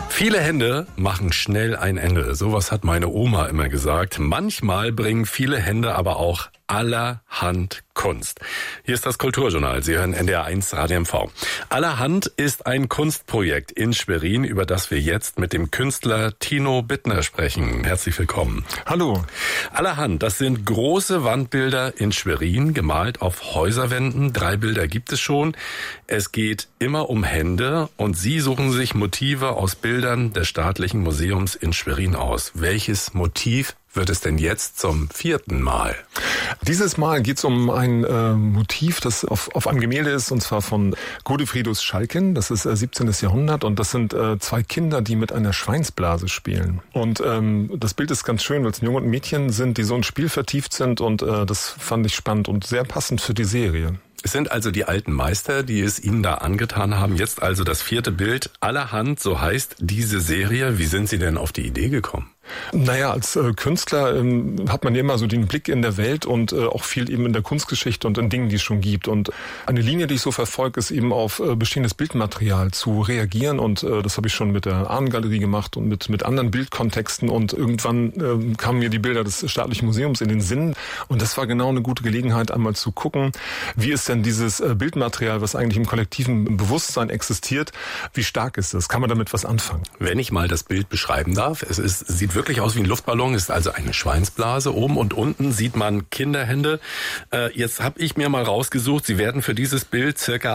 Viele Hände machen schnell ein Ende. Sowas hat meine Oma immer gesagt. Manchmal bringen viele Hände aber auch allerhand Kunst. Hier ist das Kulturjournal. Sie hören NDR 1 Radio MV. Allerhand ist ein Kunstprojekt in Schwerin, über das wir jetzt mit dem Künstler Tino Bittner sprechen. Herzlich willkommen. Hallo. Allerhand, das sind große Wandbilder in Schwerin, gemalt auf Häuserwänden. 3 Bilder gibt es schon. Es geht immer um Hände und Sie suchen sich Motive aus Bildern des Staatlichen Museums in Schwerin aus. Welches Motiv wird es denn jetzt zum 4. Mal? Dieses Mal geht es um ein Motiv, das auf einem Gemälde ist, und zwar von Godefridus Schalcken. Das ist 17. Jahrhundert und das sind 2 Kinder, die mit einer Schweinsblase spielen. Und das Bild ist ganz schön, weil es ein Junge und ein Mädchen sind, die so ein Spiel vertieft sind, und das fand ich spannend und sehr passend für die Serie. Es sind also die alten Meister, die es Ihnen da angetan haben. Jetzt also das 4. Bild. Allerhand, so heißt diese Serie. Wie sind Sie denn auf die Idee gekommen? Naja, als Künstler hat man ja immer so den Blick in der Welt und auch viel eben in der Kunstgeschichte und in Dingen, die es schon gibt. Und eine Linie, die ich so verfolge, ist eben auf bestehendes Bildmaterial zu reagieren. Und das habe ich schon mit der Ahnengalerie gemacht und mit anderen Bildkontexten. Und irgendwann kamen mir die Bilder des Staatlichen Museums in den Sinn. Und das war genau eine gute Gelegenheit, einmal zu gucken, wie ist denn dieses Bildmaterial, was eigentlich im kollektiven Bewusstsein existiert, wie stark ist das? Kann man damit was anfangen? Wenn ich mal das Bild beschreiben darf, sieht wirklich aus wie ein Luftballon, ist also eine Schweinsblase. Oben und unten sieht man Kinderhände. Jetzt habe ich mir mal rausgesucht, Sie werden für dieses Bild circa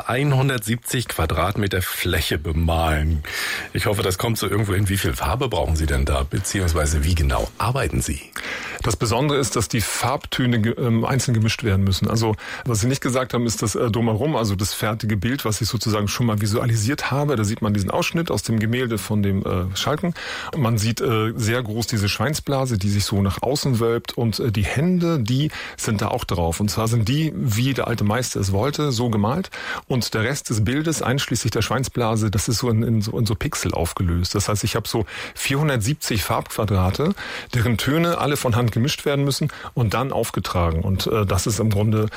170 Quadratmeter Fläche bemalen. Ich hoffe, das kommt so irgendwo hin. Wie viel Farbe brauchen Sie denn da? Beziehungsweise wie genau arbeiten Sie? Das Besondere ist, dass die Farbtöne einzeln gemischt werden müssen. Also was Sie nicht gesagt haben, ist das drumherum, also das fertige Bild, was ich sozusagen schon mal visualisiert habe. Da sieht man diesen Ausschnitt aus dem Gemälde von dem Schalcken. Und man sieht sehr groß diese Schweinsblase, die sich so nach außen wölbt, und die Hände, die sind da auch drauf. Und zwar sind die, wie der alte Meister es wollte, so gemalt. Und der Rest des Bildes, einschließlich der Schweinsblase, das ist so in so Pixel aufgelöst. Das heißt, ich habe so 470 Farbquadrate, deren Töne alle von Hand gemischt werden müssen und dann aufgetragen. Und das ist im Grunde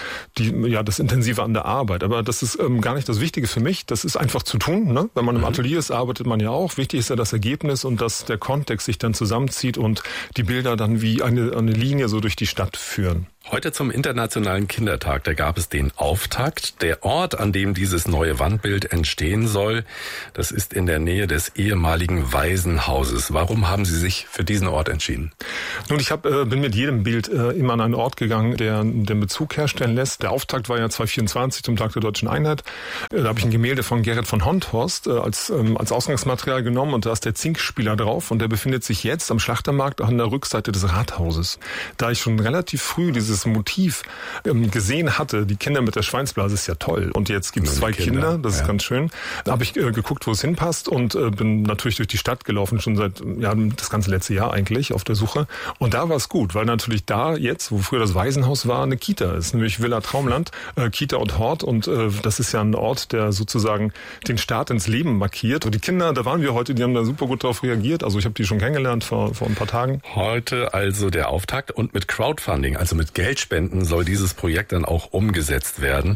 das Intensive an der Arbeit. Aber das ist gar nicht das Wichtige für mich. Das ist einfach zu tun. Ne? Wenn man im Atelier ist, arbeitet man ja auch. Wichtig ist ja das Ergebnis und dass der Kontext sich dann zusammenzieht und die Bilder dann wie eine Linie so durch die Stadt führen. Heute zum Internationalen Kindertag, da gab es den Auftakt. Der Ort, an dem dieses neue Wandbild entstehen soll, das ist in der Nähe des ehemaligen Waisenhauses. Warum haben Sie sich für diesen Ort entschieden? Nun, ich bin mit jedem Bild immer an einen Ort gegangen, der den Bezug herstellen lässt. Der Auftakt war ja 2024 zum Tag der Deutschen Einheit. Da habe ich ein Gemälde von Gerrit von Honthorst als Ausgangsmaterial genommen, und da ist der Zinkspieler drauf, und der befindet sich jetzt am Schlachtermarkt an der Rückseite des Rathauses. Da ich schon relativ früh dieses Motiv gesehen hatte, die Kinder mit der Schweinsblase, ist ja toll. Und jetzt gibt es 2 Kinder, das ist ganz schön. Da habe ich geguckt, wo es hinpasst, und bin natürlich durch die Stadt gelaufen, schon seit das ganze letzte Jahr eigentlich auf der Suche. Und da war es gut, weil natürlich da jetzt, wo früher das Waisenhaus war, eine Kita ist, nämlich Villa Traumland, Kita und Hort. Und das ist ja ein Ort, der sozusagen den Start ins Leben markiert. Und die Kinder, da waren wir heute, die haben da super gut drauf reagiert. Also ich habe die schon kennengelernt vor ein paar Tagen. Heute also der Auftakt, und mit Crowdfunding, also mit Geldspenden, soll dieses Projekt dann auch umgesetzt werden.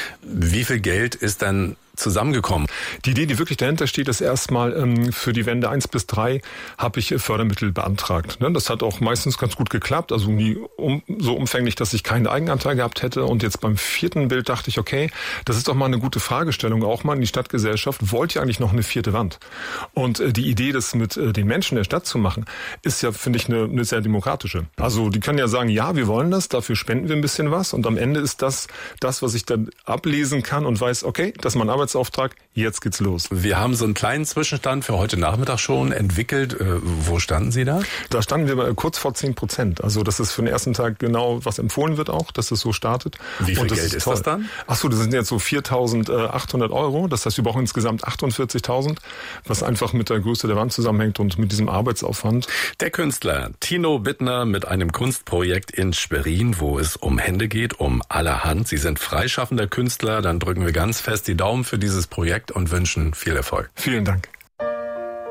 Wie viel Geld ist dann zusammengekommen? Die Idee, die wirklich dahinter steht, ist erstmal für die Wände 1 bis 3 habe ich Fördermittel beantragt. Das hat auch meistens ganz gut geklappt, also nie so umfänglich, dass ich keinen Eigenanteil gehabt hätte. Und jetzt beim 4. Bild dachte ich, okay, das ist doch mal eine gute Fragestellung, auch mal in die Stadtgesellschaft. Wollt ihr eigentlich noch eine 4. Wand? Und die Idee, das mit den Menschen der Stadt zu machen, ist ja, finde ich, eine sehr demokratische. Also die können ja sagen, ja, wir wollen das, dafür spenden wir ein bisschen was, und am Ende ist das, was ich dann ablesen kann und weiß, okay, das ist mein Arbeitsauftrag, jetzt geht's los. Wir haben so einen kleinen Zwischenstand für heute Nachmittag schon entwickelt. Wo standen Sie da? Da standen wir kurz vor 10%. Also das ist für den ersten Tag genau, was empfohlen wird auch, dass es so startet. Wie viel Geld ist das dann? Achso, das sind jetzt so 4.800 Euro. Das heißt, wir brauchen insgesamt 48.000, was einfach mit der Größe der Wand zusammenhängt und mit diesem Arbeitsaufwand. Der Künstler Tino Bittner mit einem Kunstprojekt in Schwerin, wo es um Hände geht, um allerhand. Sie sind freischaffender Künstler. Dann drücken wir ganz fest die Daumen für dieses Projekt und wünschen viel Erfolg. Vielen Dank.